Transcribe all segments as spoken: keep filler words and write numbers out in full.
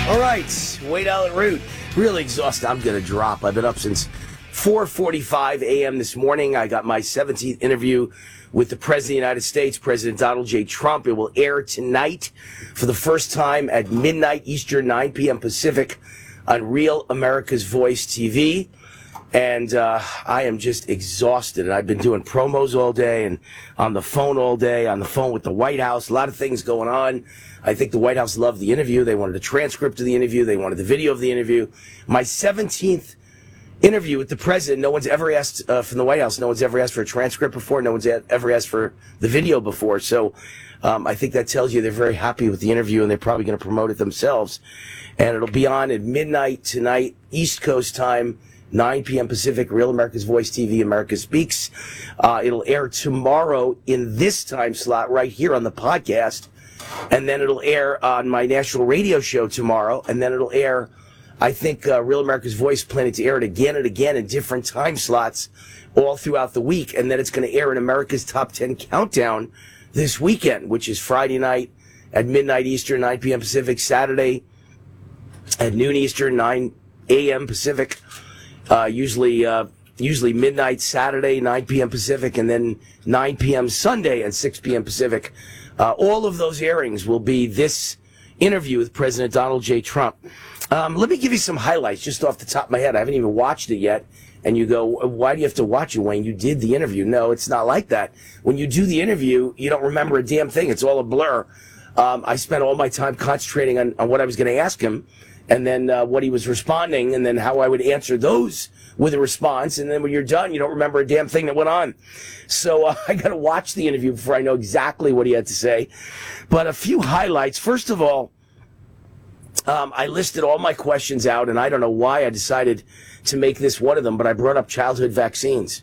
All right, Wade Allen Root. Really exhausted. I'm going to drop. I've been up since four forty-five a.m. this morning. I got my seventeenth interview with the President of the United States, President Donald J. Trump. It will air tonight for the first time at midnight Eastern, nine p.m. Pacific on Real America's Voice T V. And uh, I am just exhausted. And I've been doing promos all day and on the phone all day, on the phone with the White House. A lot of things going on. I think the White House loved the interview. They wanted a transcript of the interview. They wanted the video of the interview. My seventeenth interview with the president. No one's ever asked uh, from the White House. No one's ever asked for a transcript before. No one's ever asked for the video before. So um, I think that tells you they're very happy with the interview, and they're probably going to promote it themselves. And it'll be on at midnight tonight, East Coast time, nine p.m. Pacific, Real America's Voice T V, America Speaks. Uh, it'll air tomorrow in this time slot right here on the podcast. And then it'll air on my national radio show tomorrow. And then it'll air, I think, uh, Real America's Voice planning to air it again and again in different time slots all throughout the week. And then it's going to air in America's Top ten Countdown this weekend, which is Friday night at midnight Eastern, nine p.m. Pacific, Saturday at noon Eastern, nine a.m. Pacific. Uh, usually, uh, usually midnight Saturday, nine p.m. Pacific, and then nine p.m. Sunday at six p.m. Pacific. Uh, all of those airings will be this interview with President Donald J. Trump. Um, let me give you some highlights just off the top of my head. I haven't even watched it yet. And you go, why do you have to watch it, Wayne? You did the interview. No, it's not like that. When you do the interview, you don't remember a damn thing. It's all a blur. Um, I spent all my time concentrating on, on what I was going to ask him, and then uh, what he was responding, and then how I would answer those with a response. And then when you're done, you don't remember a damn thing that went on. So uh, I got to watch the interview before I know exactly what he had to say. But a few highlights. First of all, um, I listed all my questions out, and I don't know why I decided to make this one of them, but I brought up childhood vaccines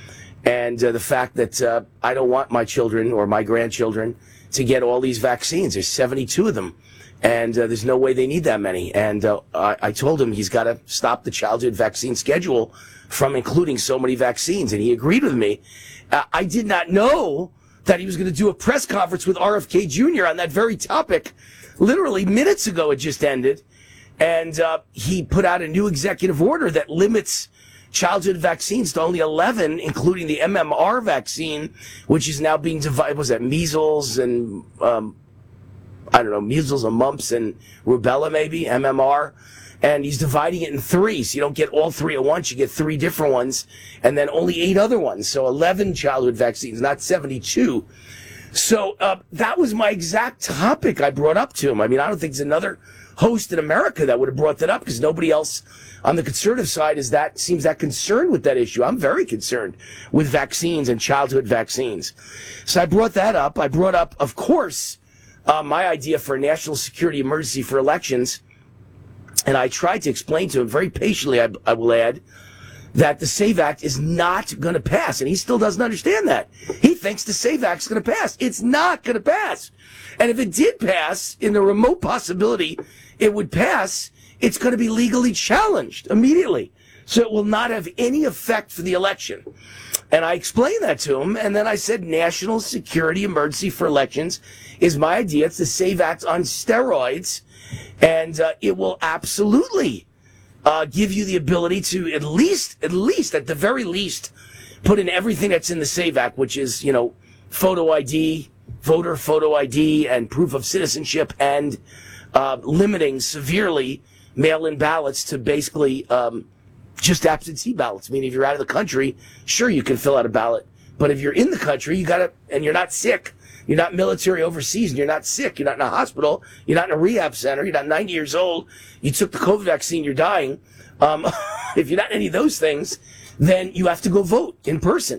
and uh, the fact that uh, I don't want my children or my grandchildren to get all these vaccines. There's seventy-two of them. And uh, there's no way they need that many. And uh, I, I told him he's got to stop the childhood vaccine schedule from including so many vaccines. And he agreed with me. Uh, I did not know that he was going to do a press conference with R F K Junior on that very topic. Literally minutes ago, it just ended. And uh, he put out a new executive order that limits childhood vaccines to only eleven, including the M M R vaccine, which is now being divided. Was that measles and... Um, I don't know, measles and mumps and rubella, maybe, M M R. And he's dividing it in three, so you don't get all three at once. You get three different ones, and then only eight other ones. So eleven childhood vaccines, not seventy-two. So uh, that was my exact topic I brought up to him. I mean, I don't think there's another host in America that would have brought that up, because nobody else on the conservative side is that seems that concerned with that issue. I'm very concerned with vaccines and childhood vaccines. So I brought that up. I brought up, of course, Uh, my idea for a national security emergency for elections, and I tried to explain to him very patiently, I, I will add, that the SAVE Act is not going to pass, and he still doesn't understand that. He thinks the SAVE Act is going to pass. It's not going to pass. And if it did pass, in the remote possibility it would pass, it's going to be legally challenged immediately. So it will not have any effect for the election. And I explained that to him, and then I said national security emergency for elections is my idea. It's the SAVE Act on steroids, and uh, it will absolutely uh, give you the ability to at least, at least, at the very least, put in everything that's in the SAVE Act, which is, you know, photo I D, voter photo I D, and proof of citizenship, and uh, limiting severely mail-in ballots to basically um, just absentee ballots. I mean, if you're out of the country, sure, you can fill out a ballot. But if you're in the country, you got to, and you're not sick, you're not military overseas, and you're not sick, you're not in a hospital, you're not in a rehab center, you're not ninety years old, you took the COVID vaccine, you're dying. Um, if you're not any of those things, then you have to go vote in person.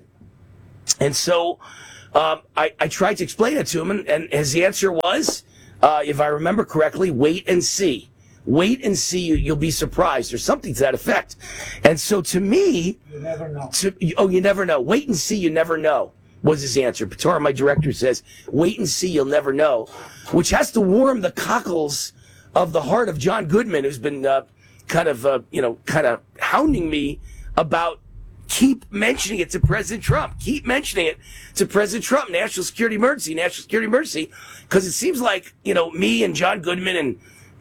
And so um, I, I tried to explain it to him, and, and his answer was, uh, if I remember correctly, wait and see. Wait and see, you'll be surprised, or something to that effect. And so to me... You never know. To, oh, you never know. Wait and see, you never know, was his answer. Patora, my director, says, wait and see, you'll never know, which has to warm the cockles of the heart of John Goodman, who's been uh, kind of, uh, you know, kind of hounding me about keep mentioning it to President Trump. Keep mentioning it to President Trump. National security emergency, national security emergency. Because it seems like, you know, me and John Goodman and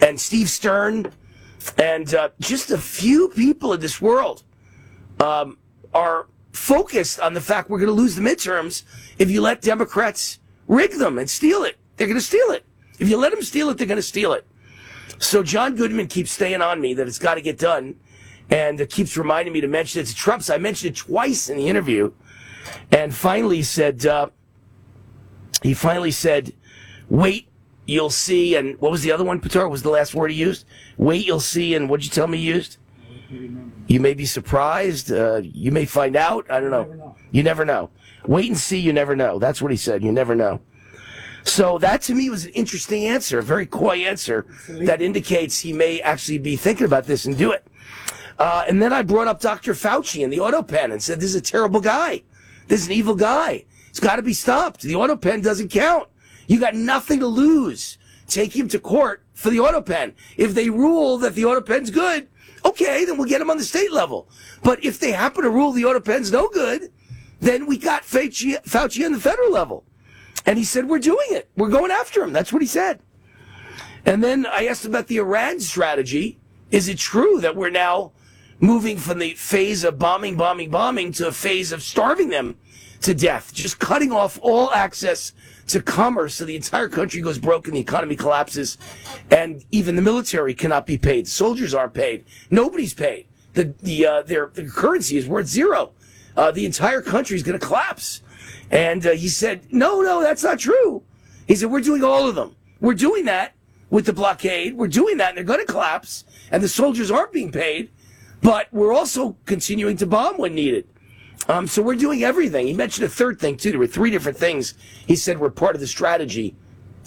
and Steve Stern, and uh, just a few people in this world um, are focused on the fact we're going to lose the midterms if you let Democrats rig them and steal it. They're going to steal it. If you let them steal it, they're going to steal it. So John Goodman keeps staying on me that it's got to get done, and it keeps reminding me to mention it to Trump. So I mentioned it twice in the interview, and finally said, uh, he finally said, wait, you'll see. And what was the other one, Petar? What was the last word he used? Wait, you'll see. And what did you tell me he used? You may be surprised. Uh, you may find out. I don't know. Never know. You never know. Wait and see. You never know. That's what he said. You never know. So that to me was an interesting answer, a very coy answer that indicates he may actually be thinking about this and do it. Uh, and then I brought up Doctor Fauci and the auto pen and said, this is a terrible guy. This is an evil guy. It's got to be stopped. The auto pen doesn't count. You got nothing to lose. Take him to court for the auto pen. If they rule that the auto pen's good, okay, then we'll get him on the state level. But if they happen to rule the auto pen's no good, then we got Fauci, Fauci on the federal level. And he said, we're doing it. We're going after him. That's what he said. And then I asked about the Iran strategy. Is it true that we're now moving from the phase of bombing, bombing, bombing to a phase of starving them to death, just cutting off all access to commerce so the entire country goes broke and the economy collapses, and even the military cannot be paid. Soldiers aren't paid. Nobody's paid. The, the, uh, their, their currency is worth zero. Uh, the entire country is going to collapse. And uh, he said, no, no, that's not true. He said, we're doing all of them. We're doing that with the blockade. We're doing that, and they're going to collapse, and the soldiers aren't being paid, but we're also continuing to bomb when needed. Um, so we're doing everything. He mentioned a third thing, too. There were three different things he said were part of the strategy.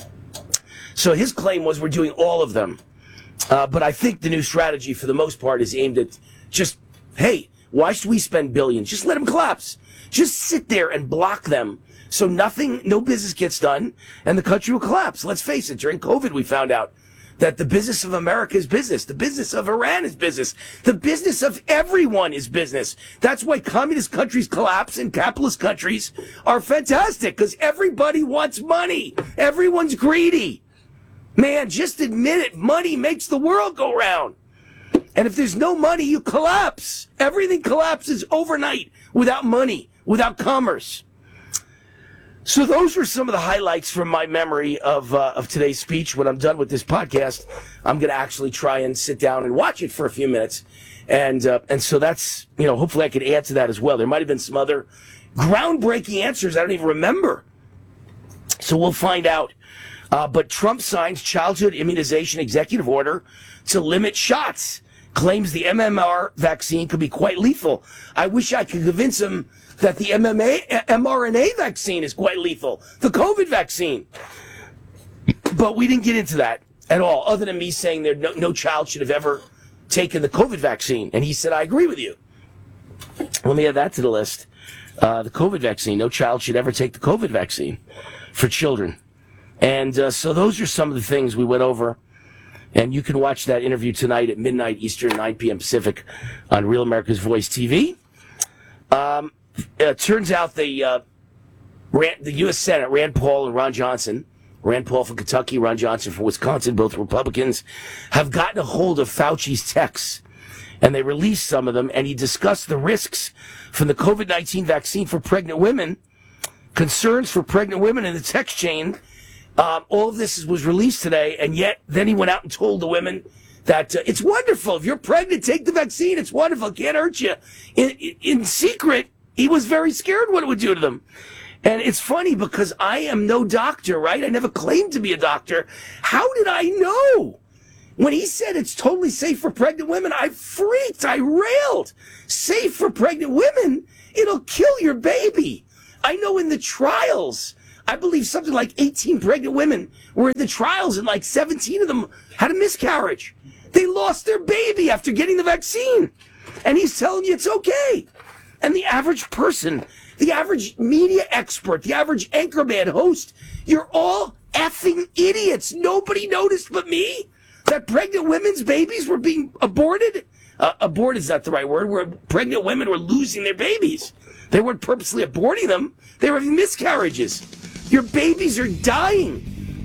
So his claim was we're doing all of them. Uh, but I think the new strategy, for the most part, is aimed at just, hey, why should we spend billions? Just let them collapse. Just sit there and block them so nothing, no business gets done, and the country will collapse. Let's face it, during COVID we found out that the business of America is business. The business of Iran is business. The business of everyone is business. That's why communist countries collapse and capitalist countries are fantastic, because everybody wants money. Everyone's greedy. Man, just admit it. Money makes the world go round. And if there's no money, you collapse. Everything collapses overnight without money, without commerce. So those were some of the highlights from my memory of uh, of today's speech. When I'm done with this podcast, I'm going to actually try and sit down and watch it for a few minutes. And uh, and so that's, you know, hopefully I could add to that as well. There might have been some other groundbreaking answers I don't even remember. So we'll find out. Uh, but Trump signs childhood immunization executive order to limit shots. Claims the M M R vaccine could be quite lethal. I wish I could convince him that the M M A, mRNA vaccine is quite lethal, the COVID vaccine. But we didn't get into that at all, other than me saying there no, no child should have ever taken the COVID vaccine. And he said, I agree with you. Let me add that to the list. Uh, the COVID vaccine. No child should ever take the COVID vaccine for children. And uh, so those are some of the things we went over. And you can watch that interview tonight at midnight Eastern, nine p.m. Pacific on Real America's Voice T V. Um, it turns out the, uh, Rand, the U S Senate, Rand Paul and Ron Johnson, Rand Paul from Kentucky, Ron Johnson from Wisconsin, both Republicans, have gotten a hold of Fauci's texts. And they released some of them, and he discussed the risks from the COVID nineteen vaccine for pregnant women, concerns for pregnant women in the text chain. Um, all of this was released today, and yet then he went out and told the women that uh, it's wonderful. If you're pregnant, take the vaccine. It's wonderful. It can't hurt you. In, in, in secret, he was very scared what it would do to them. And it's funny because I am no doctor, right? I never claimed to be a doctor. How did I know? When he said it's totally safe for pregnant women, I freaked. I railed. Safe for pregnant women? It'll kill your baby. I know in the trials, I believe something like eighteen pregnant women were in the trials, and like seventeen of them had a miscarriage. They lost their baby after getting the vaccine. And he's telling you it's okay. And the average person, the average media expert, the average anchorman host, you're all effing idiots. Nobody noticed but me that pregnant women's babies were being aborted. Uh, abort is not the right word, where pregnant women were losing their babies. They weren't purposely aborting them. They were having miscarriages. Your babies are dying.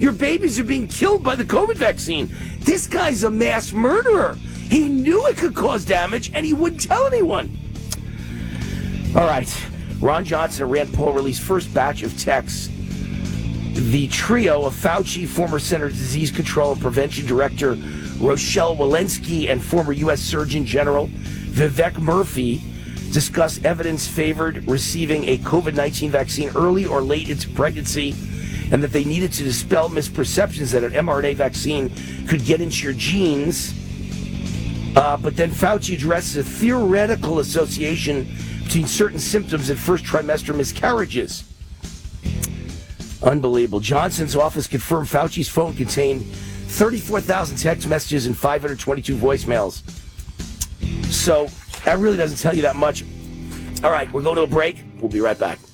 Your babies are being killed by the COVID vaccine. This guy's a mass murderer. He knew it could cause damage, and he wouldn't tell anyone. All right. Ron Johnson and Rand Paul released first batch of texts. The trio of Fauci, former Center for Disease Control and Prevention Director Rochelle Walensky, and former U S Surgeon General Vivek Murthy discussed evidence favored receiving a COVID nineteen vaccine early or late into pregnancy, and that they needed to dispel misperceptions that an mRNA vaccine could get into your genes. Uh, but then Fauci addresses a theoretical association between certain symptoms and first trimester miscarriages. Unbelievable. Johnson's office confirmed Fauci's phone contained thirty-four thousand text messages and five hundred twenty-two voicemails. So that really doesn't tell you that much. All right, we're going to a break. We'll be right back.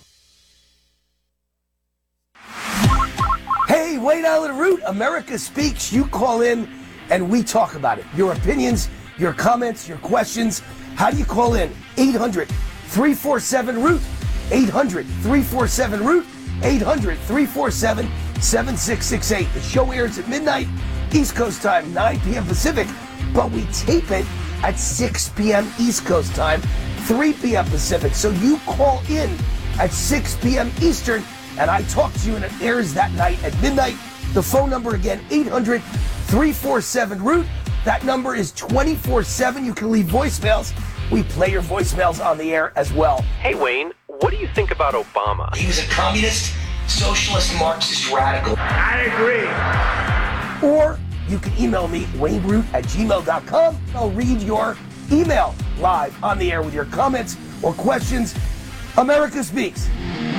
Hey, Wayne Allen Root, America Speaks. You call in and we talk about it. Your opinions, your comments, your questions. How do you call in? eight hundred, three four seven, root. eight hundred, three four seven, root. eight hundred, three four seven, seven six six eight. The show airs at midnight, East Coast time, nine p.m. Pacific, but we tape it at six p.m. East Coast time, three p.m. Pacific. So you call in at six p.m. Eastern, and I talk to you, and it airs that night at midnight. The phone number again, eight hundred, three four seven, root. That number is twenty-four seven. You can leave voicemails. We play your voicemails on the air as well. Hey, Wayne, what do you think about Obama? He was a communist, socialist, Marxist radical. I agree. Or you can email me, wayne root at gmail dot com. I'll read your email live on the air with your comments or questions. America Speaks.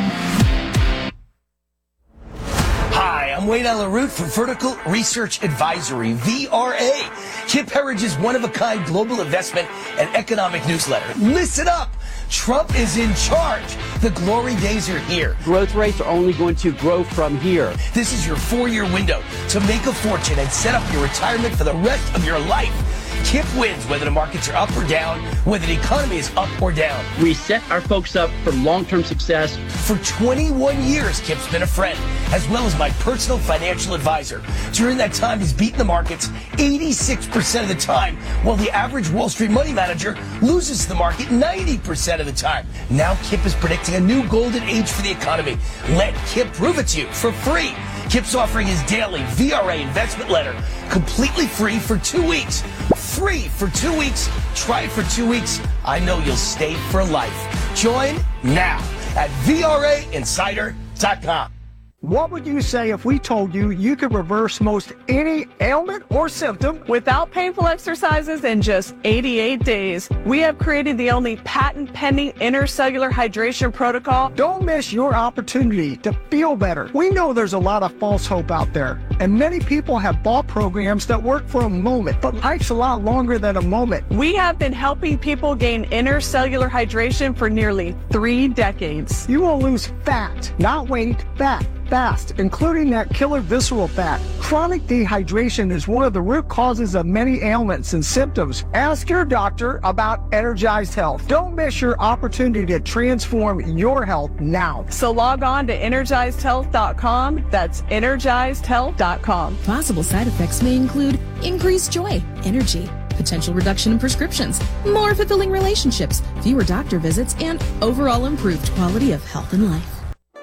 Hi, I'm Wayne Allen Root from Vertical Research Advisory, V R A, Kip Herridge's one-of-a-kind global investment and economic newsletter. Listen up. Trump is in charge. The glory days are here. Growth rates are only going to grow from here. This is your four-year window to make a fortune and set up your retirement for the rest of your life. Kip wins whether the markets are up or down, whether the economy is up or down. We set our folks up for long-term success. For twenty-one years, Kip's been a friend, as well as my personal financial advisor. During that time, he's beaten the markets eighty-six percent of the time, while the average Wall Street money manager loses the market ninety percent of the time. Now Kip is predicting a new golden age for the economy. Let Kip prove it to you for free. Kip's offering his daily V R A investment letter completely free for two weeks. Free for two weeks. Try it for two weeks. I know you'll stay for life. Join now at V R A insider dot com. What would you say if we told you you could reverse most any ailment or symptom without painful exercises in just eighty-eight days? We have created the only patent-pending intercellular hydration protocol. Don't miss your opportunity to feel better. We know there's a lot of false hope out there, and many people have bought programs that work for a moment, but life's a lot longer than a moment. We have been helping people gain intercellular hydration for nearly three decades. You will lose fat, not weight, fat. Fast, including that killer visceral fat. Chronic dehydration is one of the root causes of many ailments and symptoms. Ask your doctor about Energized Health. Don't miss your opportunity to transform your health now. So log on to energized health dot com. That's energized health dot com. Possible side effects may include increased joy, energy, potential reduction in prescriptions, more fulfilling relationships, fewer doctor visits, and overall improved quality of health and life.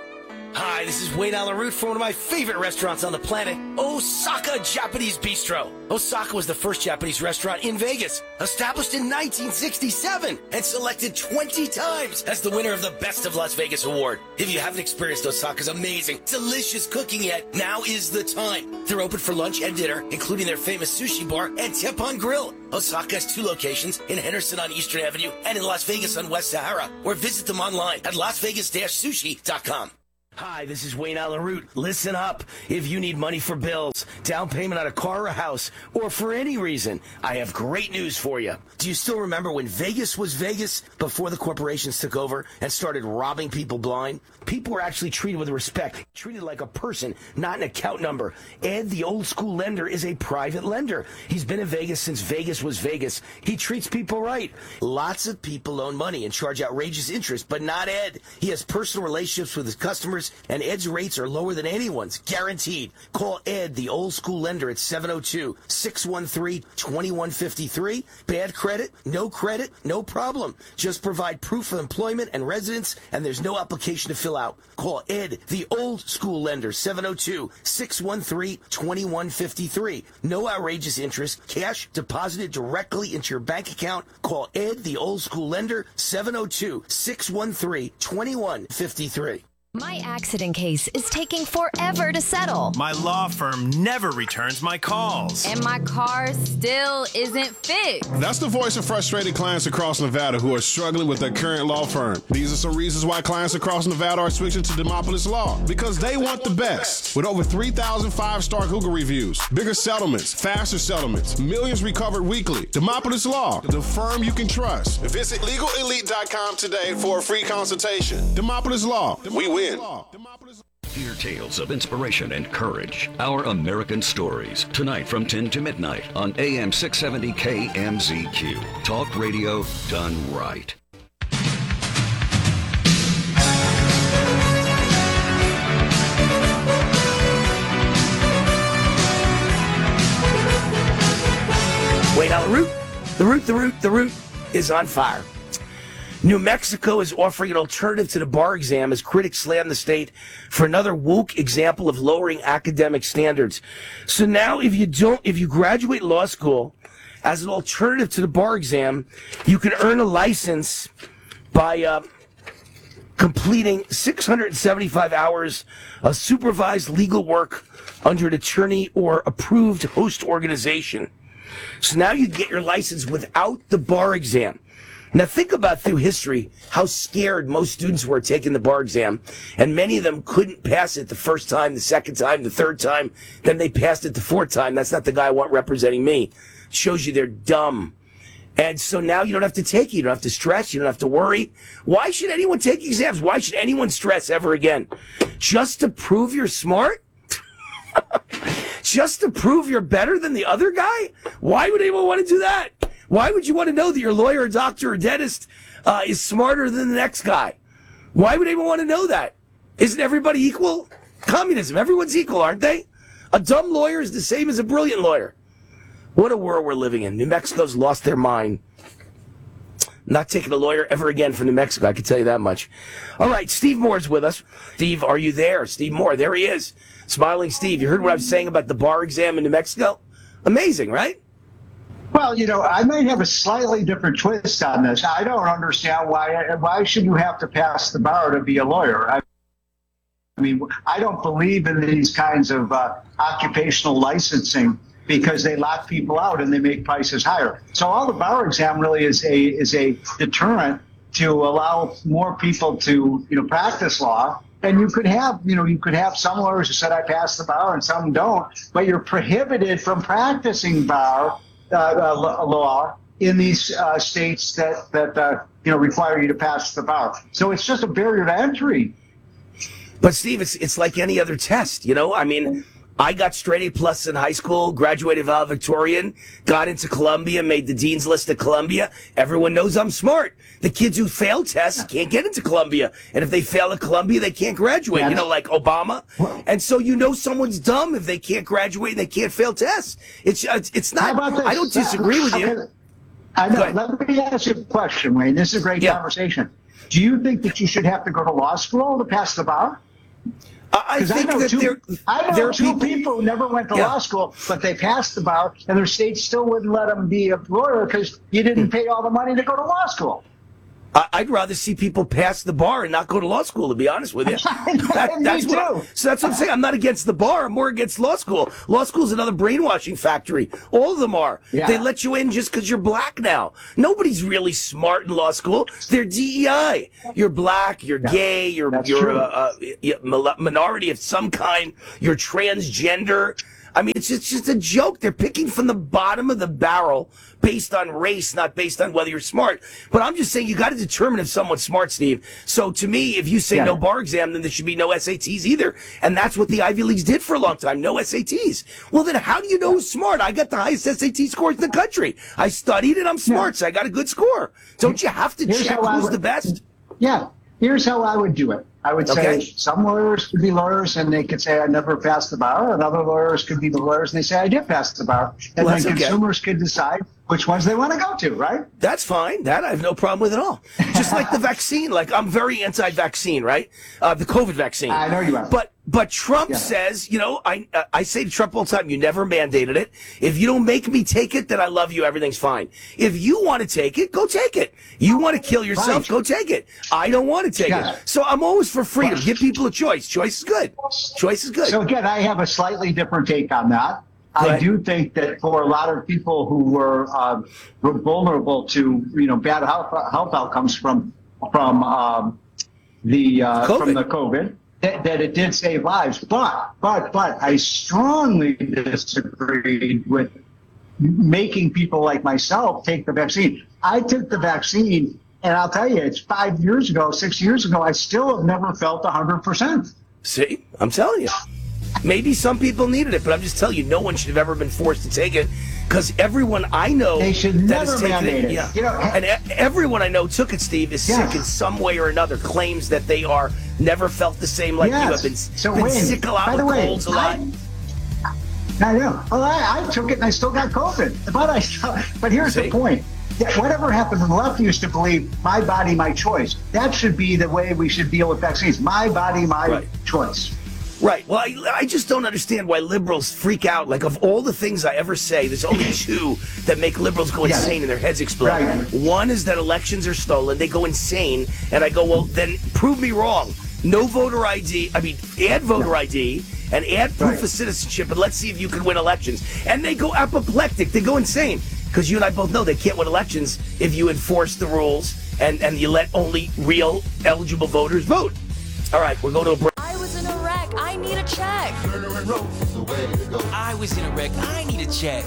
Hi, this is Wayne Allen Root from one of my favorite restaurants on the planet, Osaka Japanese Bistro. Osaka was the first Japanese restaurant in Vegas, established in nineteen sixty-seven and selected twenty times as the winner of the Best of Las Vegas award. If you haven't experienced Osaka's amazing, delicious cooking yet, now is the time. They're open for lunch and dinner, including their famous sushi bar and Teppan Grill. Osaka has two locations, in Henderson on Eastern Avenue and in Las Vegas on West Sahara, or visit them online at las vegas dash sushi dot com. Hi, this is Wayne Allen Root. Listen up. If you need money for bills, down payment on a car or a house, or for any reason, I have great news for you. Do you still remember when Vegas was Vegas before the corporations took over and started robbing people blind? People were actually treated with respect, treated like a person, not an account number. Ed, the old school lender, is a private lender. He's been in Vegas since Vegas was Vegas. He treats people right. Lots of people loan money and charge outrageous interest, but not Ed. He has personal relationships with his customers dollars, and Ed's rates are lower than anyone's, guaranteed. Call Ed, the old school lender, at seven oh two, six one three, two one five three. Bad credit, no credit, no problem. Just provide proof of employment and residence, and there's no application to fill out. Call Ed, the old school lender, seven oh two, six one three, two one five three. No outrageous interest, cash deposited directly into your bank account. Call Ed, the old school lender, seven oh two, six one three, two one five three. My accident case is taking forever to settle. My law firm never returns my calls. And my car still isn't fixed. That's the voice of frustrated clients across Nevada who are struggling with their current law firm. These are some reasons why clients across Nevada are switching to Demopolis Law. Because they want the best. With over three thousand five-star Google reviews, bigger settlements, faster settlements, millions recovered weekly. Demopolis Law, the firm you can trust. Visit legal elite dot com today for a free consultation. Demopolis Law, we win. Hear tales of inspiration and courage. Our American Stories. Tonight from ten to midnight on A M six seventy K M Z Q. Talk radio done right. Wait, now the root, the root, the root, the root is on fire. New Mexico is offering an alternative to the bar exam as critics slam the state for another woke example of lowering academic standards. So now if you don't, if you graduate law school as an alternative to the bar exam, you can earn a license by uh, completing six hundred seventy-five hours of supervised legal work under an attorney or approved host organization. So now you get your license without the bar exam. Now think about through history how scared most students were taking the bar exam, and many of them couldn't pass it the first time, the second time, the third time, then they passed it the fourth time. That's not the guy I want representing me. Shows you they're dumb. And so now you don't have to take it. You don't have to stress. You don't have to worry. Why should anyone take exams? Why should anyone stress ever again? Just to prove you're smart? Just to prove you're better than the other guy? Why would anyone want to do that? Why would you want to know that your lawyer, or doctor, or dentist uh, is smarter than the next guy? Why would anyone want to know that? Isn't everybody equal? Communism. Everyone's equal, aren't they? A dumb lawyer is the same as a brilliant lawyer. What a world we're living in. New Mexico's lost their mind. Not taking a lawyer ever again from New Mexico, I can tell you that much. All right, Steve Moore's with us. Steve, are you there? Steve Moore, there he is. Smiling Steve. You heard what I was saying about the bar exam in New Mexico? Amazing, right? Well, you know, I may have a slightly different twist on this. I don't understand why why should you have to pass the bar to be a lawyer? I, I mean, I don't believe in these kinds of uh, occupational licensing because they lock people out and they make prices higher. So all the bar exam really is a is a deterrent to allow more people to, you know, practice law. And you could have, you know, you could have some lawyers who said I passed the bar and some don't, but you're prohibited from practicing bar Uh, uh, law in these uh, states that that uh, you know require you to pass the bar. So it's just a barrier to entry. But Steve, it's it's like any other test, you know. I mean, I got straight A plus in high school, graduated valedictorian, got into Columbia, made the dean's list at Columbia. Everyone knows I'm smart. The kids who fail tests can't get into Columbia, and if they fail at Columbia, they can't graduate. Yeah. You know, like Obama. And so you know someone's dumb if they can't graduate and they can't fail tests. It's it's, it's not. I don't disagree with you. I know. Let me ask you a question, Wayne. This is a great yeah. conversation. Do you think that you should have to go to law school to pass the bar? I think I know that two, there, I know there are two people, people who never went to yeah. law school, but they passed the bar, and their state still wouldn't let them be a lawyer because you didn't pay all the money to go to law school. I'd rather see people pass the bar and not go to law school, to be honest with you. That, that's Me what too. I, so that's what I'm saying. I'm not against the bar. I'm more against law school. Law school is another brainwashing factory. All of them are. Yeah. They let you in just because you're black now. Nobody's really smart in law school. They're D E I. You're black, you're yeah. gay, you're, you're a, a minority of some kind, you're transgender. I mean, it's just, it's just a joke. They're picking from the bottom of the barrel based on race, not based on whether you're smart. But I'm just saying you got to determine if someone's smart, Steve. So to me, if you say yeah. no bar exam, then there should be no S A Ts either. And that's what the Ivy Leagues did for a long time, no S A Ts. Well, then how do you know who's smart? I got the highest S A T scores in the country. I studied and I'm smart, yeah. so I got a good score. Don't you have to Here's check who's would, the best? Yeah. Here's how I would do it. I would Okay. say some lawyers could be lawyers and they could say I never passed the bar, and other lawyers could be the lawyers and they say I did pass the bar. And Well, then that's okay. consumers could decide which ones they want to go to, right? That's fine. That I have no problem with at all. Just like the vaccine. Like, I'm very anti-vaccine, right? Uh, the COVID vaccine. I know you are. But but Trump Yeah. says, you know, I uh, I say to Trump all the time, you never mandated it. If you don't make me take it, then I love you. Everything's fine. If you want to take it, go take it. You want to kill yourself, Right. go take it. I don't want to take Yeah. it. So I'm always for freedom. Give people a choice. Choice is good. Choice is good. So again, I have a slightly different take on that. Go I ahead. do think that for a lot of people who were, uh, were vulnerable to, you know, bad health, health outcomes from from um, the uh, COVID. from the COVID, that, that it did save lives. But but but I strongly disagreed with making people like myself take the vaccine. I took the vaccine, and I'll tell you, it's five years ago, six years ago. I still have never felt one hundred percent. See, I'm telling you. Maybe some people needed it, but I'm just telling you, no one should have ever been forced to take it, because everyone I know They should that never has taken mandate it, it. yeah, You know, and e- everyone I know took it, Steve, is Yeah. sick in some way or another. Claims that they are never felt the same like you Yes. have been, So been Wayne, sick a lot by the with way, colds a lot. I know. Well, I, I took it and I still got COVID. But I, still, but here's See? the point. Yeah, whatever happened, the left used to believe my body, my choice. That should be the way we should deal with vaccines. My body, my Right. choice. Right. Well, I, I just don't understand why liberals freak out. Like, of all the things I ever say, there's only two that make liberals go Yes. insane and their heads explode. Right. One is that elections are stolen. They go insane. And I go, well, then prove me wrong. No voter I D. I mean, add voter I D and add proof Right. of citizenship, and let's see if you can win elections. And they go apoplectic. They go insane. Because you and I both know they can't win elections if you enforce the rules and, and you let only real eligible voters vote. All right, we're going to a break. I was in a wreck. I need a check. I was in a wreck. I need a check.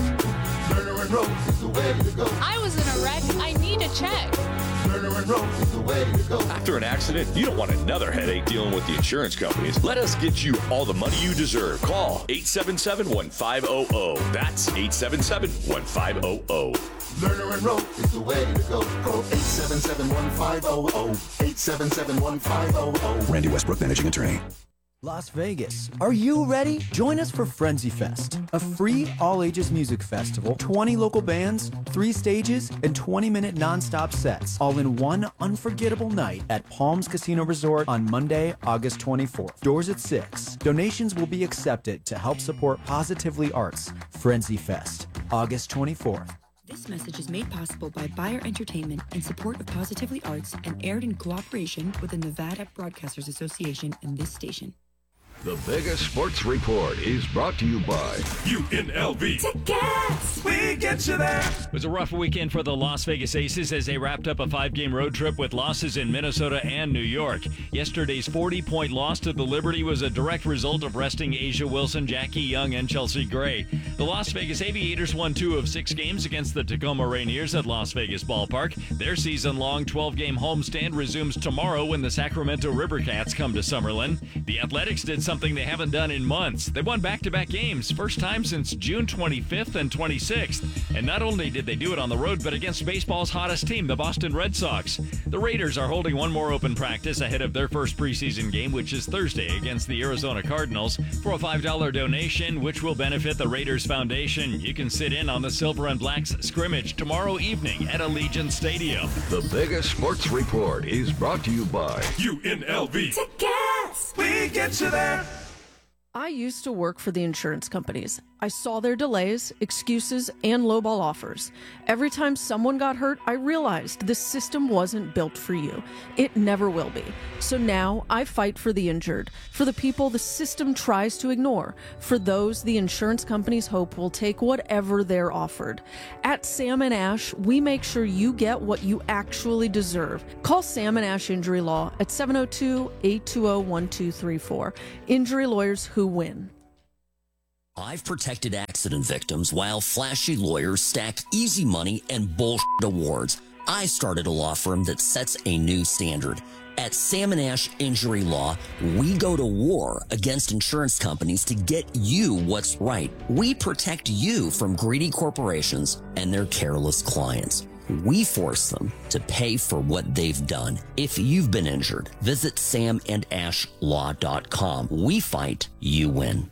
I was in a wreck. I need a check. After an accident, you don't want another headache dealing with the insurance companies. Let us get you all the money you deserve. Call eight seven seven, one five zero zero. That's eight seven seven, one five zero zero. Lerner and Rowe is the way to go. Call eight seven seven, one five zero zero. eight seven seven, one five zero zero. Randy Westbrook, managing attorney. Las Vegas. Are you ready? Join us for Frenzy Fest, a free all-ages music festival, twenty local bands, three stages, and twenty-minute non-stop sets, all in one unforgettable night at Palms Casino Resort on Monday, August twenty-fourth. Doors at six. Donations will be accepted to help support Positively Arts. Frenzy Fest, August twenty-fourth. This message is made possible by Bayer Entertainment in support of Positively Arts and aired in cooperation with the Nevada Broadcasters Association and this station. The biggest sports report is brought to you by U N L V. Tickets. We get you there. It was a rough weekend for the Las Vegas Aces as they wrapped up a five-game road trip with losses in Minnesota and New York. Yesterday's forty-point loss to the Liberty was a direct result of resting Asia Wilson, Jackie Young, and Chelsea Gray. The Las Vegas Aviators won two of six games against the Tacoma Rainiers at Las Vegas Ballpark. Their season-long twelve-game homestand resumes tomorrow when the Sacramento Rivercats come to Summerlin. The Athletics did something they haven't done in months. They won back-to-back games, first time since June twenty-fifth and twenty-sixth. And not only did they do it on the road, but against baseball's hottest team, the Boston Red Sox. The Raiders are holding one more open practice ahead of their first preseason game, which is Thursday against the Arizona Cardinals. For a five dollar donation, which will benefit the Raiders Foundation, you can sit in on the Silver and Blacks scrimmage tomorrow evening at Allegiant Stadium. The biggest sports report is brought to you by U N L V. Tickets. We get you there. I used to work for the insurance companies. I saw their delays, excuses, and lowball offers. Every time someone got hurt, I realized this system wasn't built for you. It never will be. So now I fight for the injured, for the people the system tries to ignore, for those the insurance companies hope will take whatever they're offered. At Sam and Ash, we make sure you get what you actually deserve. Call Sam and Ash Injury Law at seven oh two, eight two oh, one two three four. Injury lawyers who win. I've protected accident victims while flashy lawyers stack easy money and bullshit awards. I started a law firm that sets a new standard. At Sam and Ash Injury Law, we go to war against insurance companies to get you what's right. We protect you from greedy corporations and their careless clients. We force them to pay for what they've done. If you've been injured, visit sam and ash law dot com. We fight, you win.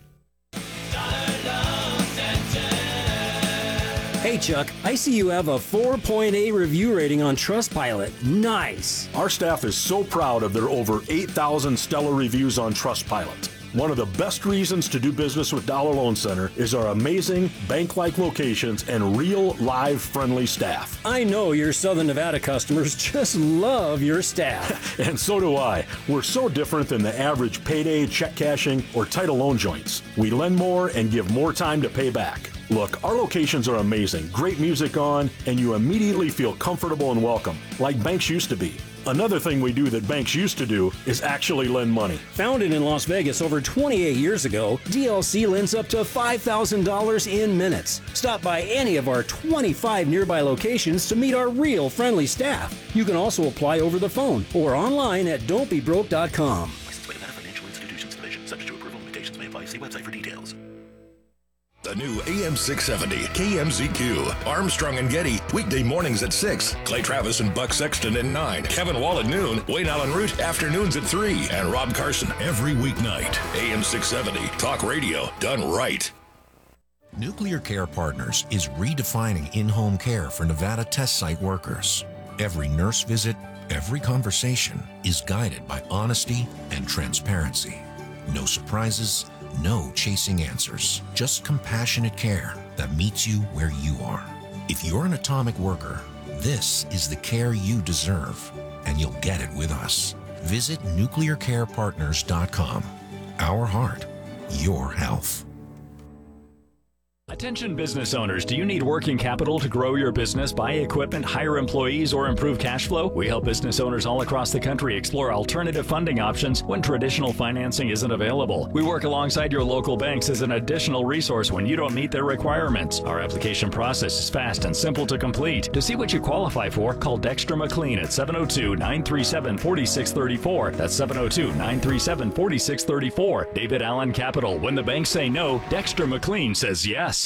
Hey Chuck, I see you have a four point eight review rating on Trustpilot. Nice. Our staff is so proud of their over eight thousand stellar reviews on Trustpilot. One of the best reasons to do business with Dollar Loan Center is our amazing bank-like locations and real, live, friendly staff. I know your Southern Nevada customers just love your staff. And so do I. We're so different than the average payday, check cashing, or title loan joints. We lend more and give more time to pay back. Look, our locations are amazing, great music on, and you immediately feel comfortable and welcome, like banks used to be. Another thing we do that banks used to do is actually lend money. Founded in Las Vegas over twenty-eight years ago, D L C lends up to five thousand dollars in minutes. Stop by any of our twenty-five nearby locations to meet our real friendly staff. You can also apply over the phone or online at don't be broke dot com. Licensed by Nevada Financial Institutions Division. Subject to approval. Limitations may apply. See website for details. The new A M six seventy K M Z Q. Armstrong and Getty, weekday mornings at six. Clay Travis and Buck Sexton at nine. Kevin Wall at noon. Wayne Allen Root, afternoons at three. And Rob Carson every weeknight. A M six seventy, talk radio done right. Nuclear Care Partners is redefining in-home care for Nevada test site workers. Every nurse visit, every conversation is guided by honesty and transparency. No surprises, no chasing answers, just compassionate care that meets you where you are. If you're an atomic worker, this is the care you deserve, and you'll get it with us. Visit nuclear care partners dot com. Our heart, your health. Attention business owners, do you need working capital to grow your business, buy equipment, hire employees, or improve cash flow? We help business owners all across the country explore alternative funding options when traditional financing isn't available. We work alongside your local banks as an additional resource when you don't meet their requirements. Our application process is fast and simple to complete. To see what you qualify for, call Dexter McLean at seven oh two, nine three seven, four six three four. That's seven oh two, nine three seven, four six three four. David Allen Capital. When the banks say no, Dexter McLean says yes.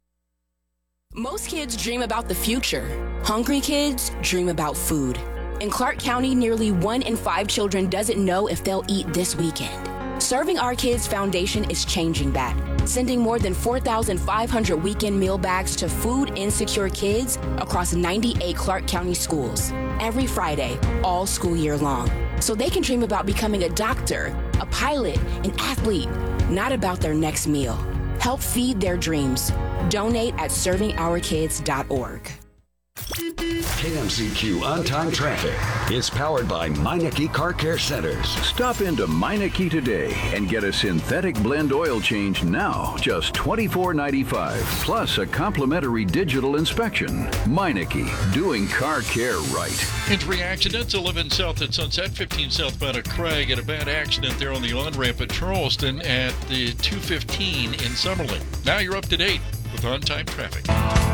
Most kids dream about the future. Hungry kids dream about food. In Clark County, nearly one in five children doesn't know if they'll eat this weekend. Serving Our Kids Foundation is changing that, sending more than four thousand five hundred weekend meal bags to food-insecure kids across ninety-eight Clark County schools every Friday, all school year long, so they can dream about becoming a doctor, a pilot, an athlete, not about their next meal. Help feed their dreams. Donate at serving our kids dot org. K M Z Q on-time traffic is powered by Meineke Car Care Centers. Stop into Meineke today and get a synthetic blend oil change now, just twenty-four ninety-five, plus a complimentary digital inspection. Meineke, doing car care right. Entry accidents, eleven south at Sunset, fifteen southbound at Craig, and a bad accident there on the on-ramp at Charleston at the two fifteen in Summerlin. Now you're up to date with on-time traffic.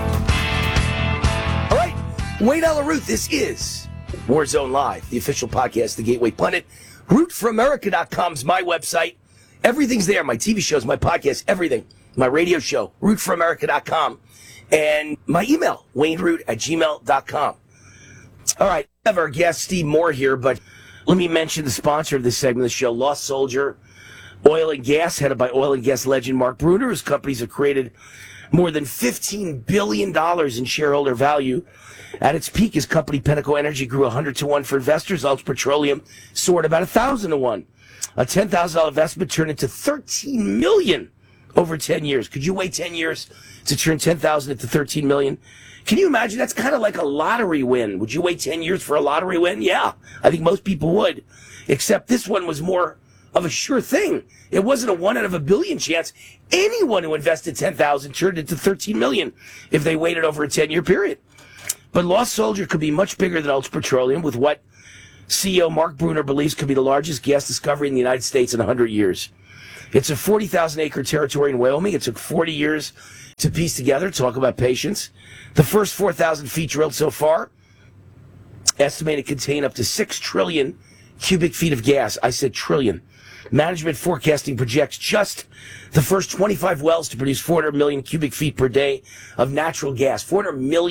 All right, Wayne Allen Root, this is Warzone Live, the official podcast, The Gateway Pundit. root for america dot com is my website. Everything's there, my T V shows, my podcast, everything. My radio show, root for america dot com. And my email, wayne root at gmail dot com. All right, I have our guest, Steve Moore, here, but let me mention the sponsor of this segment of the show, Lost Soldier Oil and Gas, headed by oil and gas legend Mark Bruner, whose companies have created more than fifteen billion dollars in shareholder value. At its peak, his company, Pinnacle Energy, grew one hundred to one for investors. Alts Petroleum soared about one thousand to one. A ten thousand dollars investment turned into thirteen million dollars over ten years. Could you wait ten years to turn ten thousand dollars into thirteen million dollars? Can you imagine? That's kind of like a lottery win. Would you wait ten years for a lottery win? Yeah, I think most people would. Except this one was more of a sure thing. It wasn't a one out of a billion chance. Anyone who invested ten thousand dollars turned into thirteen million dollars if they waited over a ten-year period. But Lost Soldier could be much bigger than Alts Petroleum, with what C E O Mark Bruner believes could be the largest gas discovery in the United States in one hundred years. It's a forty thousand acre territory in Wyoming. It took forty years to piece together. Talk about patience. The first four thousand feet drilled so far estimated to contain up to six trillion cubic feet of gas. I said trillion. Management forecasting projects just the first twenty-five wells to produce four hundred million cubic feet per day of natural gas. four hundred million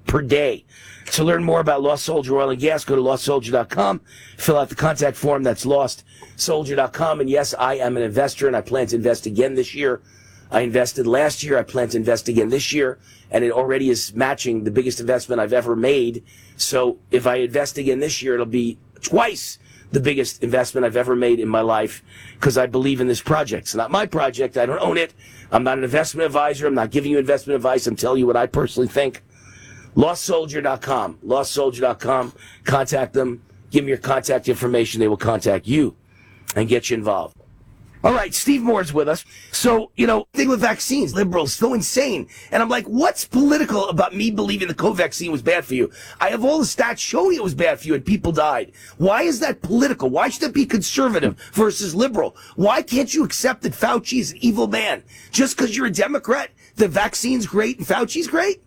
per day. To learn more about Lost Soldier Oil and Gas, go to lost soldier dot com. Fill out the contact form. That's lost soldier dot com. And yes, I am an investor, and I plan to invest again this year. I invested last year. I plan to invest again this year, and it already is matching the biggest investment I've ever made. So if I invest again this year, it'll be twice the biggest investment I've ever made in my life, because I believe in this project. It's not my project. I don't own it. I'm not an investment advisor. I'm not giving you investment advice. I'm telling you what I personally think. lost soldier dot com. lost soldier dot com. Contact them. Give them your contact information. They will contact you and get you involved. All right, Steve Moore's with us. So, you know, thing with vaccines, liberals, so insane. And I'm like, what's political about me believing the COVID vaccine was bad for you? I have all the stats showing it was bad for you and people died. Why is that political? Why should it be conservative versus liberal? Why can't you accept that Fauci is an evil man? Just because you're a Democrat, the vaccine's great and Fauci's great?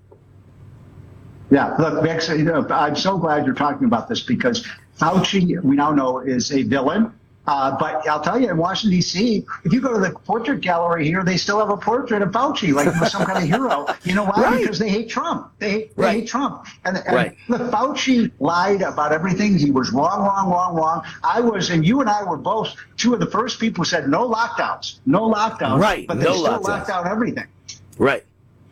Yeah, look, vaccine, you know, I'm so glad you're talking about this, because Fauci, we now know, is a villain. Uh, but I'll tell you, in Washington, D C, if you go to the portrait gallery here, they still have a portrait of Fauci, like he was some kind of hero. You know why? Right. Because they hate Trump. They hate, they Right. hate Trump. And, and Right. look, Fauci lied about everything. He was wrong, wrong, wrong, wrong. I was, and you and I were both two of the first people who said no lockdowns, no lockdowns. Right, But they no still lockdowns. locked down everything. Right.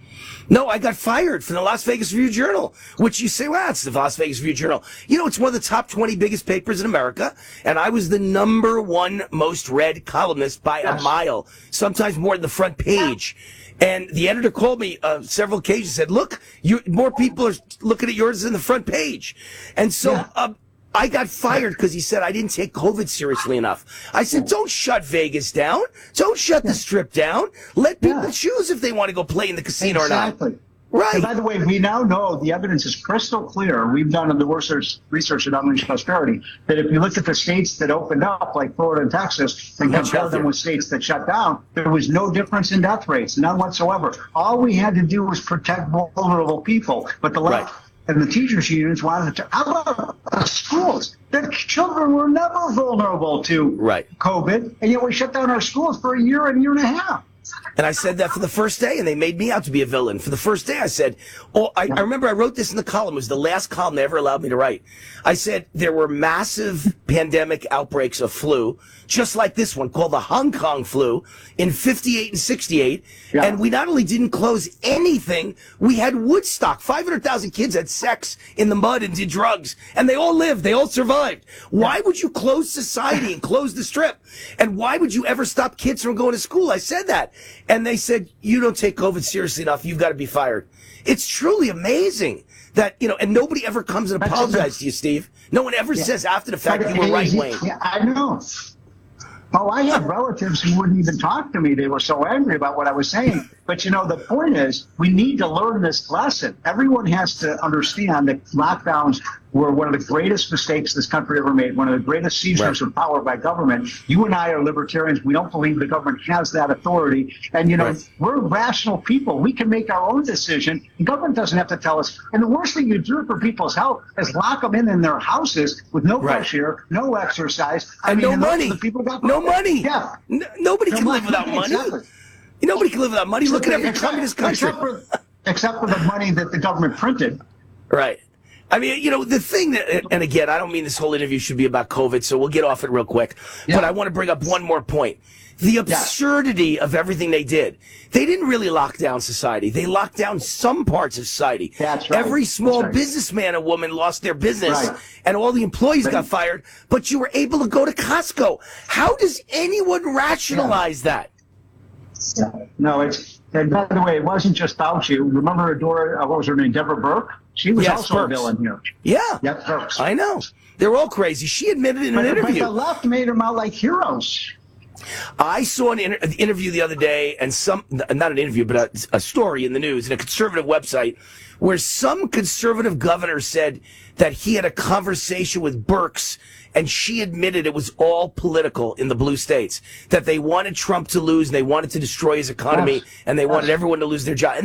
No, I got fired from the Las Vegas Review Journal, which you say, well, it's the Las Vegas Review Journal. You know, it's one of the top twenty biggest papers in America, and I was the number one most read columnist by Yes. a mile, sometimes more than the front page. And the editor called me uh, several occasions and said, look, you, more people are looking at yours than the front page. And so Yeah. uh, I got fired because he said I didn't take COVID seriously enough. I said, don't shut Vegas down. Don't shut the Strip down. Let people Yeah. choose if they want to go play in the casino Exactly. or not. Right. And by the way, we now know the evidence is crystal clear. We've done the research, research at Unleash Prosperity that if you look at the states that opened up, like Florida and Texas, and Much compare them healthier. with states that shut down, there was no difference in death rates, none whatsoever. All we had to do was protect vulnerable people. But the left Right. and the teachers' unions wanted to. How about the schools? The children were never vulnerable to Right. COVID, and yet we shut down our schools for a year and a year and a half. And I said that for the first day, and they made me out to be a villain. For the first day, I said, oh, I, I remember I wrote this in the column. It was the last column they ever allowed me to write. I said there were massive pandemic outbreaks of flu, just like this one, called the Hong Kong flu, in fifty-eight and sixty-eight. Yeah. And we not only didn't close anything, we had Woodstock. five hundred thousand kids had sex in the mud and did drugs, and they all lived. They all survived. Why would you close society and close the Strip? And why would you ever stop kids from going to school? I said that. And they said, you don't take COVID seriously enough. You've got to be fired. It's truly amazing that, you know, and nobody ever comes and That's apologizes a- to you, Steve. No one ever Yeah. says after the fact But you were it right, is- Wayne. Yeah, I know. Oh, I had relatives who wouldn't even talk to me. They were so angry about what I was saying. But, you know, the point is, we need to learn this lesson. Everyone has to understand that lockdowns were one of the greatest mistakes this country ever made, one of the greatest seizures Right. of power by government. You and I are libertarians. We don't believe the government has that authority. And, you know, Right. we're rational people. We can make our own decision. The government doesn't have to tell us. And the worst thing you do for people's health is lock them in in their houses with no Right. fresh air, no exercise. I And mean, no and those are money. the people got No money. Yeah. N- nobody No can live money. without money. Exactly. Nobody can live without money. Look at every Except- communist country. Except for, except for the money that the government printed. Right. I mean, you know, the thing that, and again, I don't mean this whole interview should be about COVID, so we'll get off it real quick. Yeah. But I want to bring up one more point. The absurdity of everything they did. They didn't really lock down society. They locked down some parts of society. That's right. Every small That's right. businessman and woman lost their business, Right. and all the employees Right. got fired, but you were able to go to Costco. How does anyone rationalize that? No, it's, and by the way, it wasn't just Fauci. Remember Dora, uh, what was her name, Deborah Burke? She was Yes, also a Birx. villain here. Yeah. Yep, Burks. I know. They're all crazy. She admitted in But, an but interview. the left made them out like heroes. I saw an inter- an interview the other day, and some, not an interview, but a, a story in the news in a conservative website where some conservative governor said that he had a conversation with Birx, and she admitted it was all political in the blue states, that they wanted Trump to lose, and they wanted to destroy his economy, Yes. and they wanted Yes. everyone to lose their job. And